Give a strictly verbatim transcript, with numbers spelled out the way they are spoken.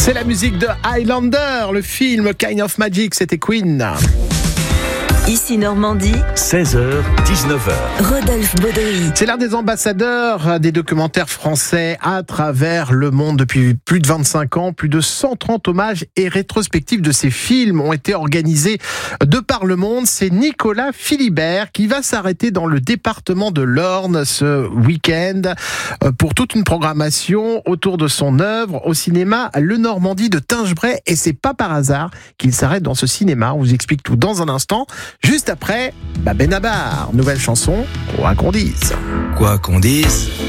C'est la musique de Highlander, le film Kind of Magic, c'était Queen. Ici Normandie, seize heures, dix-neuf heures. Rodolphe Baudry. C'est l'un des ambassadeurs des documentaires français à travers le monde depuis plus de vingt-cinq ans. Plus de cent trente hommages et rétrospectives de ses films ont été organisés de par le monde. C'est Nicolas Philibert qui va s'arrêter dans le département de l'Orne ce week-end pour toute une programmation autour de son œuvre au cinéma Le Normandie de Tingebray. Et c'est pas par hasard qu'il s'arrête dans ce cinéma. On vous explique tout dans un instant. Juste après, bah Benabar, nouvelle chanson, quoi qu'on dise. Quoi qu'on dise.